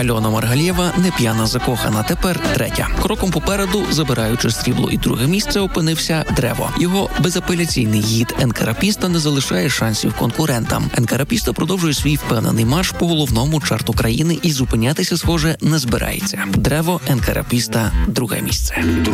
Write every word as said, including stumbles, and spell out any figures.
Альона Маргалєва «Не п'яна закохана» тепер третя. Кроком попереду, забираючи срібло і друге місце, опинився Древо. Його безапеляційний гід «Енкарапіста» не залишає шансів конкурентам. «Енкарапіста» продовжує свій впевнений марш по головному чарту країни і зупинятися, схоже, не збирається. Древо, «Енкарапіста», друге місце.